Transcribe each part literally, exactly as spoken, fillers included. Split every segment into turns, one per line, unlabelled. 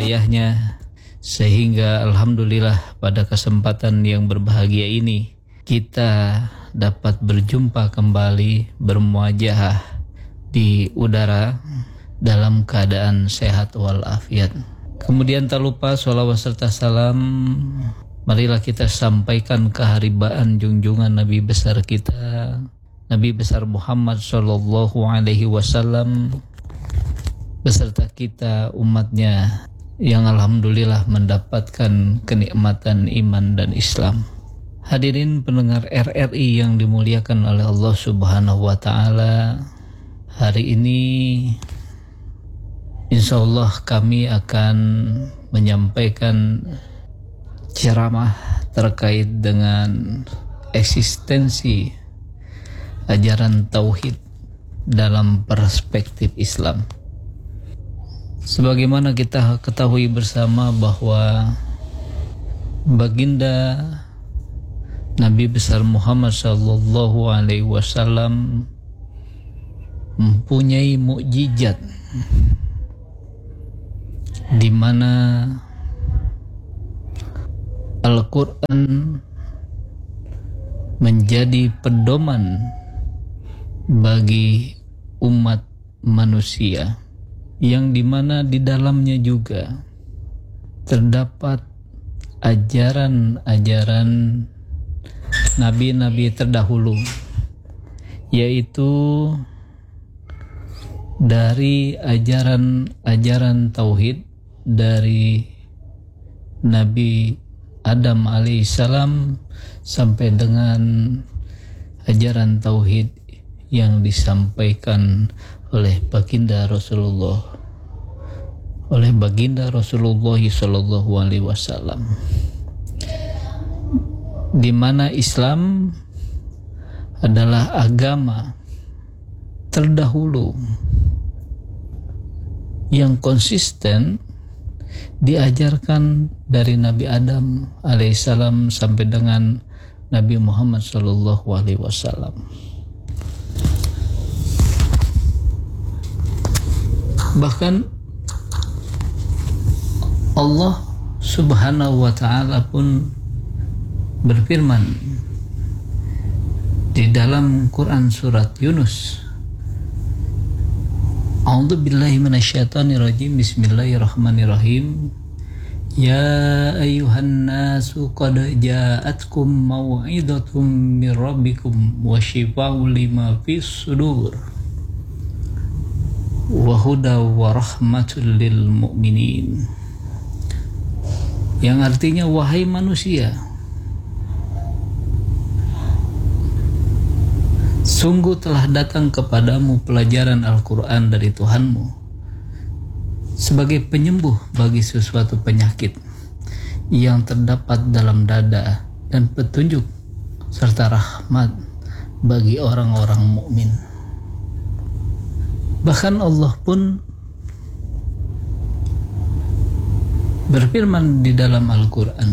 hidayahnya, sehingga alhamdulillah pada kesempatan yang berbahagia ini kita dapat berjumpa kembali, bermuajahah di udara dalam keadaan sehat walafiat. Kemudian tak lupa sholawat serta salam marilah kita sampaikan keharibaan junjungan Nabi besar kita, Nabi besar Muhammad Sallallahu Alaihi Wasallam, beserta kita umatnya yang alhamdulillah mendapatkan kenikmatan iman dan Islam. Hadirin pendengar R R I yang dimuliakan oleh Allah Subhanahu wa Ta'ala, hari ini insya Allah kami akan menyampaikan ceramah terkait dengan eksistensi ajaran tauhid dalam perspektif Islam. Sebagaimana kita ketahui bersama bahwa baginda Nabi besar Muhammad sallallahu alaihi wasallam mempunyai mukjizat di mana Al-Quran menjadi pedoman bagi umat manusia, yang dimana di dalamnya juga terdapat ajaran-ajaran nabi-nabi terdahulu, yaitu dari ajaran-ajaran tauhid dari Nabi Adam alaihissalam sampai dengan ajaran tauhid yang disampaikan oleh baginda Rasulullah oleh baginda Rasulullah sallallahu alaihi wasallam, di mana Islam adalah agama terdahulu yang konsisten diajarkan dari Nabi Adam alaihissalam sampai dengan Nabi Muhammad sallallahu alaihi wasallam. Bahkan Allah Subhanahu wa Ta'ala pun berfirman di dalam Quran surat Yunus, A'udzu billahi minasyaitonir rajim, bismillahirrahmanirrahim. Ya ayyuhan nasu qad ja'atkum mau'izatum mir rabbikum wa shifaa'un lima fis sudur wa huda wa rahmatul lil mu'minin. Yang artinya, wahai manusia, sungguh telah datang kepadamu pelajaran Al-Quran dari Tuhanmu sebagai penyembuh bagi sesuatu penyakit yang terdapat dalam dada dan petunjuk serta rahmat bagi orang-orang mukmin. Bahkan Allah pun berfirman di dalam Al-Quran,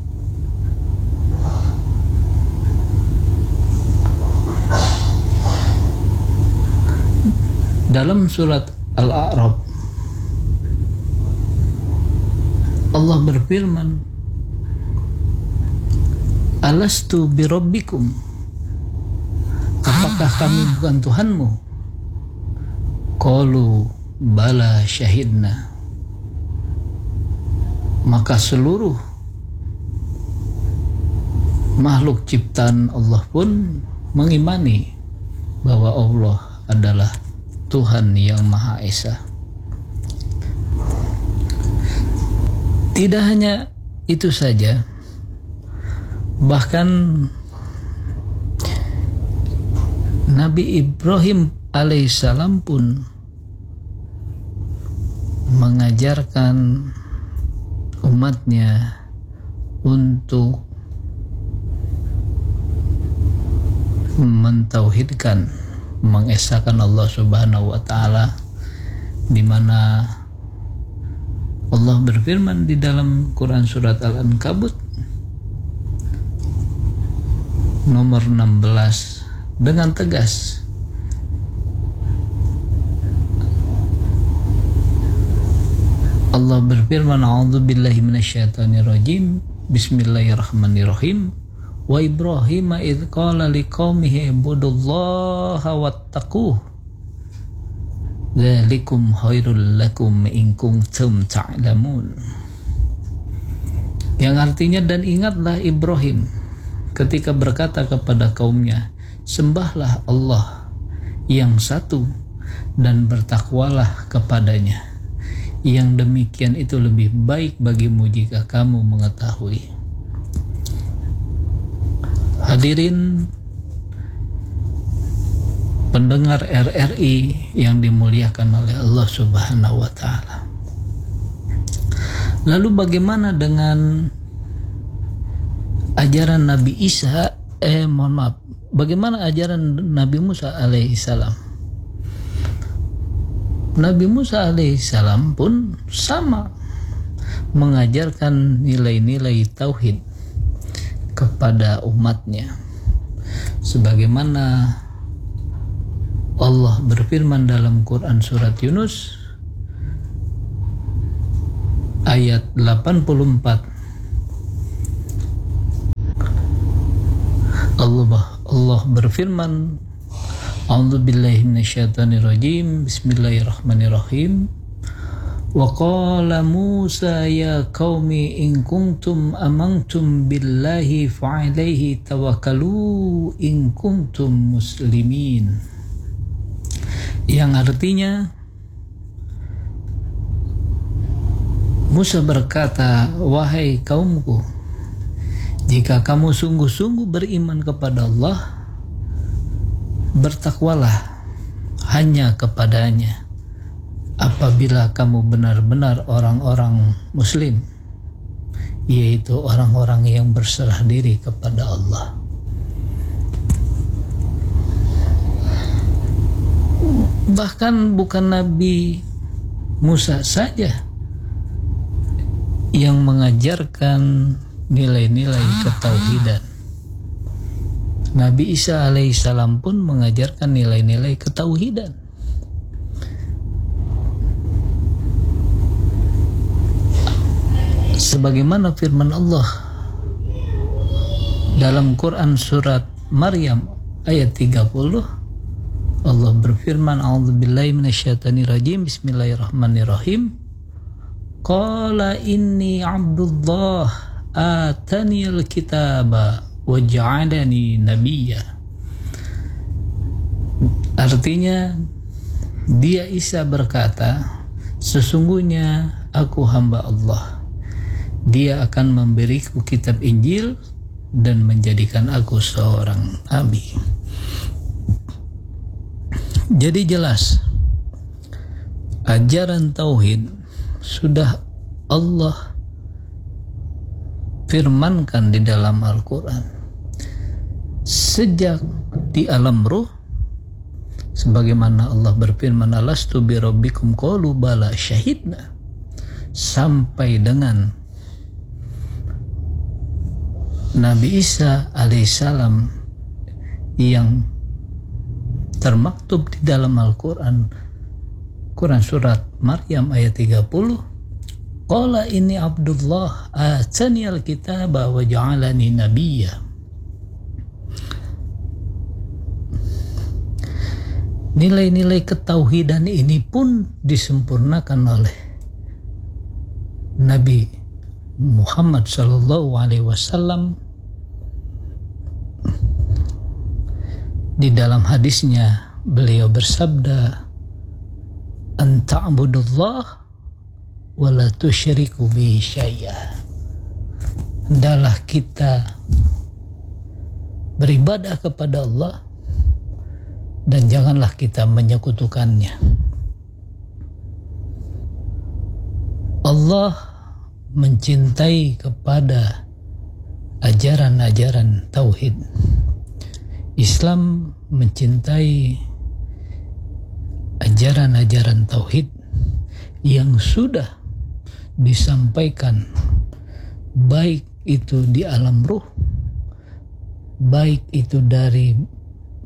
dalam surat Al-A'raf, Allah berfirman, Alastu birabbikum, apakah kami bukan Tuhanmu? Qalu bala syahidna. Maka seluruh makhluk ciptaan Allah pun mengimani bahwa Allah adalah Tuhan yang Maha Esa. Tidak hanya itu saja, bahkan Nabi Ibrahim alaihissalam pun mengajarkan umatnya untuk mentauhidkan, mengesahkan Allah Subhanahu wa Ta'ala, di mana Allah berfirman di dalam Quran surat Al-Ankabut nomor enam belas dengan tegas, Allah berfirman, a'udzubillahi minasyaitonirrajim, bismillahirrahmanirrahim. Wa Ibrahim idz qala liqaumihi ibudullaha wattaquh dzalikum khairul lakum in kuntum ta'lamun. Yang artinya, dan ingatlah Ibrahim ketika berkata kepada kaumnya, sembahlah Allah yang satu dan bertakwalah kepadanya. Yang demikian itu lebih baik bagimu jika kamu mengetahui. Hadirin pendengar R R I yang dimuliakan oleh Allah Subhanahu wa taala. Lalu bagaimana dengan ajaran Nabi Isa eh mohon maaf, bagaimana ajaran Nabi Musa alaihissalam? Nabi Musa alaihissalam pun sama, mengajarkan nilai-nilai tauhid kepada umatnya, sebagaimana Allah berfirman dalam Quran surat Yunus ayat delapan puluh empat. Allah Allah berfirman, a'udzubillahi minasyaitonirrajim, bismillahirrahmanirrahim. Wa qala Musa ya qaumi in kuntum amantum billahi fa alaihi tawakkalu in kuntum muslimin. Yang artinya, Musa berkata, wahai kaumku, jika kamu sungguh-sungguh beriman kepada Allah, bertakwalah hanya kepadanya apabila kamu benar-benar orang-orang muslim, yaitu orang-orang yang berserah diri kepada Allah. Bahkan bukan Nabi Musa saja yang mengajarkan nilai-nilai ketauhidan. Nabi Isa alaihissalam pun mengajarkan nilai-nilai ketauhidan. Sebagaimana firman Allah dalam Quran surat Maryam ayat tiga puluh, Allah berfirman, a'udzubillahi minasyaitonirrajim, bismillahirrahmanirrahim. Qala inni abdullah ataniyal kitaba waj'alani nabiyya. Artinya, dia Isa berkata, sesungguhnya aku hamba Allah. Dia akan memberiku kitab Injil dan menjadikan aku seorang nabi. Jadi jelas, ajaran tauhid sudah Allah firmankan di dalam Al-Quran. Sejak di alam ruh, sebagaimana Allah berfirman, alastu bi rabbikum qalu bala syahidna, sampai dengan Nabi Isa alaihissalam yang termaktub di dalam Al-Quran, Quran surat Maryam ayat tiga puluh, qala inni abdullah ataniyal kitaba wa ja'alani nabiyya. Nilai-nilai ketauhidan ini pun disempurnakan oleh Nabi Muhammad sallallahu alaihi wasallam di dalam hadisnya. Beliau bersabda, an ta'budullah wa la tusyriku bihi syai'a. Hendaklah kita beribadah kepada Allah dan janganlah kita menyekutukannya. Allah mencintai kepada ajaran-ajaran tauhid. Islam mencintai ajaran-ajaran tauhid yang sudah disampaikan, baik itu di alam ruh, baik itu dari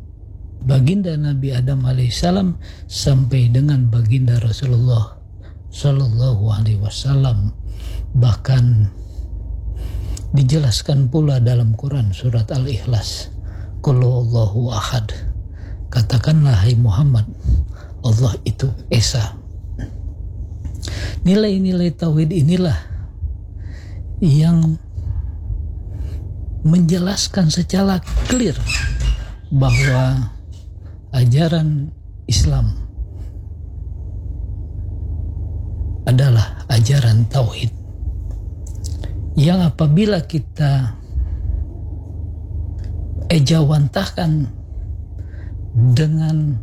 baginda Nabi Adam alaihissalam sampai dengan baginda Rasulullah
Sallallahu Alaihi Wasallam. Bahkan dijelaskan pula dalam Quran surat Al-Ikhlas, Qul huwallahu ahad, katakanlah hai Muhammad, Allah itu esa. Nilai-nilai tauhid inilah yang menjelaskan secara clear bahwa ajaran Islam adalah ajaran tauhid, yang apabila kita ejawantahkan dengan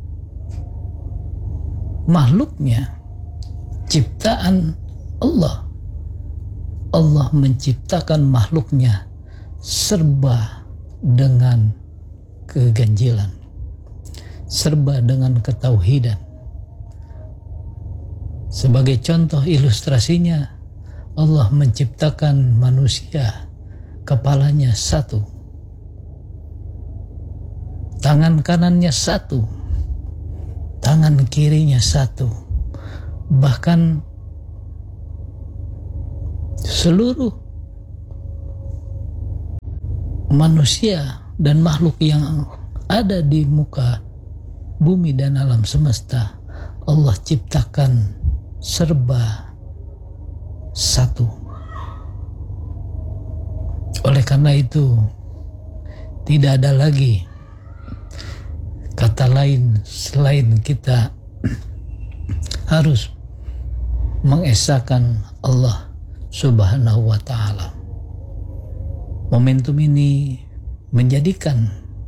makhluknya, ciptaan Allah, Allah menciptakan makhluknya serba dengan keganjilan, serba dengan ketauhidan. Sebagai contoh ilustrasinya, Allah menciptakan manusia, kepalanya satu, tangan kanannya satu, tangan kirinya satu, bahkan seluruh manusia dan makhluk yang ada di muka bumi dan alam semesta, Allah ciptakan serba satu. Oleh karena itu, tidak ada lagi kata lain selain kita harus mengesahkan Allah Subhanahu wa ta'ala. Momentum ini menjadikan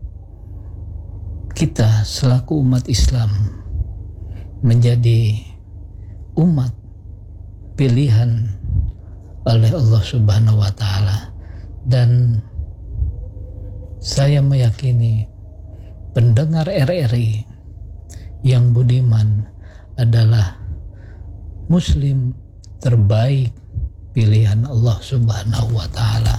kita selaku umat Islam menjadi umat pilihan oleh Allah Subhanahu wa ta'ala. Dan saya meyakini pendengar R R I yang budiman adalah muslim terbaik pilihan Allah Subhanahu wa ta'ala.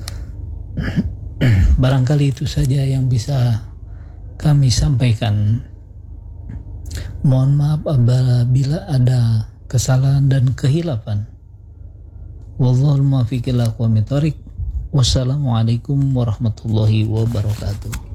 Barangkali itu saja yang bisa kami sampaikan. Mohon maaf apabila ada kesalahan dan kehilafan. Wallahul muwaffiq ila aqwamit thoriq. Wassalamualaikum warahmatullahi wabarakatuh.